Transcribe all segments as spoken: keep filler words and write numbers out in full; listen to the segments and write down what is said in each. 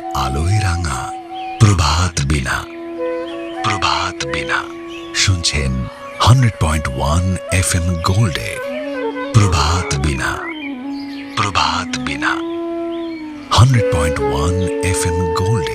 আলোয় রাঙা প্রভাত বিনা। প্রভাত বিনা শুনছেন hundred point one F M গোল্ডে। প্রভাত বিনা, প্রভাত বিনা hundred point one F M গোল্ডে।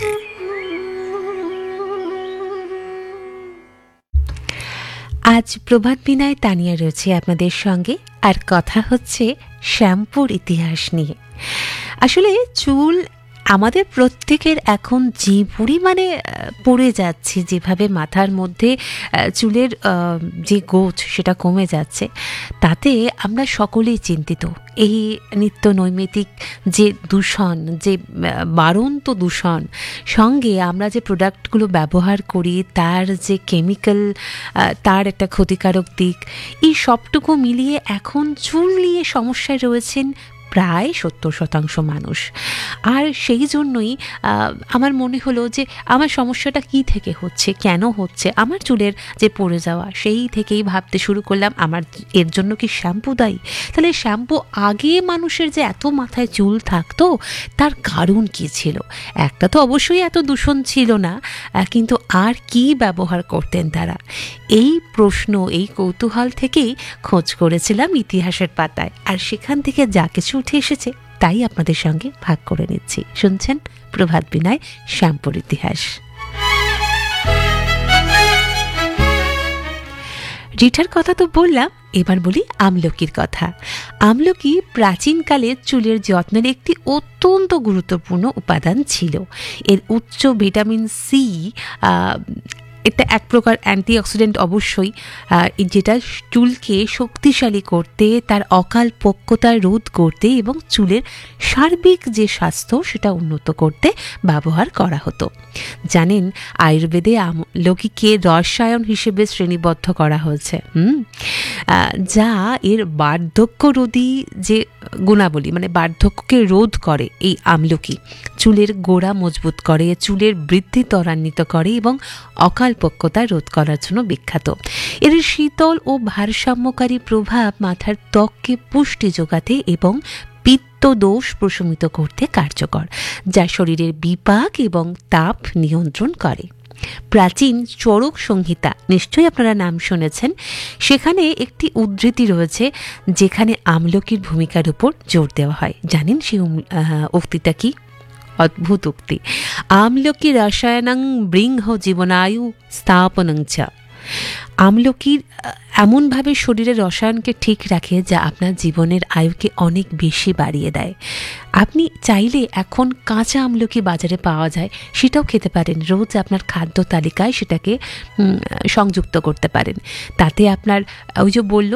আজ প্রভাত বিনায় তানিয়া রয়েছে আপনাদের সঙ্গে, আর কথা হচ্ছে শ্যাম্পুর ইতিহাস নিয়ে। আসলে চুল আমাদের প্রত্যেকের এখন যে পরিমাণে পড়ে যাচ্ছে, যেভাবে মাথার মধ্যে চুলের যে গোছ সেটা কমে যাচ্ছে, তাতে আমরা সকলেই চিন্তিত। এই নিত্য নৈমিত্তিক যে দূষণ, যে বাড়ন্ত দূষণ, সঙ্গে আমরা যে প্রোডাক্টগুলো ব্যবহার করি তার যে কেমিক্যাল, তার একটা ক্ষতিকারক দিক, এই সবটুকু মিলিয়ে এখন চুল নিয়ে সমস্যায় রয়েছেন প্রায় সত্তর শতাংশ মানুষ। আর সেই জন্যই আমার মনে হলো যে আমার সমস্যাটা কি থেকে হচ্ছে, কেন হচ্ছে, আমার চুলের যে পড়ে যাওয়া, সেই থেকেই ভাবতে শুরু করলাম আমার এর জন্য কি শ্যাম্পু দায়ী? তাহলে শ্যাম্পু, আগে মানুষের যে এত মাথায় চুল থাকতো তার কারণ কি ছিল? একটা তো অবশ্যই এত দূষণ ছিল না, কিন্তু আর কি ব্যবহার করতেন তারা? এই প্রশ্ন, এই কৌতূহল থেকেই খোঁজ করেছিলাম ইতিহাসের পাতায়, আর সেখান থেকে যা কিছু উঠে এসেছে তাই আপনাদের সঙ্গে ভাগ করে নিচ্ছি। শুনছেন প্রভাত বিনায় শ্যাম্পুর ইতিহাস। রিঠার কথা তো বললাম, এবার বলি আমলকির কথা। আমলকি প্রাচীনকালে চুলের যত্নের একটি অত্যন্ত গুরুত্বপূর্ণ উপাদান ছিল। এর উচ্চ ভিটামিন সি, এটা এক প্রকার অ্যান্টিঅক্সিডেন্ট অবশ্যই, যেটা চুলকে শক্তিশালী করতে, তার অকাল পক্কতা রোধ করতে এবং চুলের সার্বিক যে স্বাস্থ্য সেটা উন্নত করতে ব্যবহার করা হতো। জানেন, আয়ুর্বেদে আমলকিকে রসায়ন হিসেবে শ্রেণীবদ্ধ করা হয়েছে, হুম যা এর বার্ধক্যরোধী যে গুণাবলী, মানে বার্ধক্যকে রোধ করে এই আমলকি। চুলের গোড়া মজবুত করে, চুলের বৃদ্ধি ত্বরান্বিত করে এবং অকাল পক্কতা রোধ করার জন্য বিখ্যাত। এর শীতল ও ভারসাম্যকারী প্রভাব মাথার ত্বককে পুষ্টি যোগাতে এবং পিত্ত দোষ প্রশমিত করতে কার্যকর, যা শরীরের বিপাক এবং তাপ নিয়ন্ত্রণ করে। প্রাচীন চরক সংহিতা, নিশ্চয়ই আপনারা নাম শুনেছেন, সেখানে একটি উদ্ধৃতি রয়েছে যেখানে আমলকির ভূমিকার উপর জোর দেওয়া হয়। জানেন সেই উক্তিটা কি? অদ্ভুত উক্তি, আমলকি রসায়নং বৃংহ জীবনায়ু স্থাপনং চ। আমলকির এমনভাবে শরীরের রসায়নকে ঠিক রাখে যা আপনার জীবনের আয়ুকে অনেক বেশি বাড়িয়ে দেয়। আপনি চাইলে এখন কাঁচা আমলকি বাজারে পাওয়া যায়, সেটাও খেতে পারেন, রোজ আপনার খাদ্য তালিকায় সেটাকে সংযুক্ত করতে পারেন। তাতে আপনার ওই যে বলল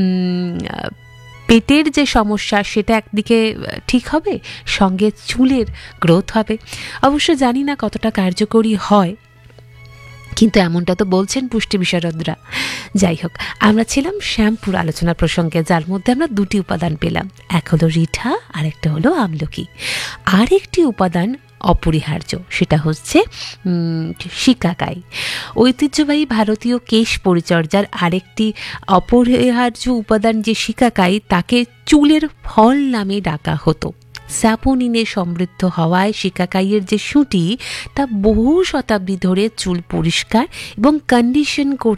পেটের যে সমস্যা সেটা একদিকে ঠিক হবে, সঙ্গে চুলের গ্রোথ হবে। অবশ্য জানি না কতটা কার্যকরী হয়, কিন্তু এমনটা তো বলছেন পুষ্টি বিশারদরা। যাই হোক, আমরা ছিলাম শ্যাম্পুর আলোচনা প্রসঙ্গে, যার মধ্যে আমরা দুটি উপাদান পেলাম, এক হলো রিঠা আর একটা হলো আমলকি। আরেকটি উপাদান অপরিহার্য, সেটা হচ্ছে শিকাকাই। ঐতিহ্যবাহী ভারতীয় কেশ পরিচর্যার আরেকটি অপরিহার্য উপাদান যে শিকাকাই, তাকে চুলের ফল নামে ডাকা হতো। স্যাপোনিনে সমৃদ্ধ হওয়ায় শিকাকাইয়ের যে সুঁটি, তা বহু শতাব্দী ধরে চুল পরিষ্কার এবং কন্ডিশন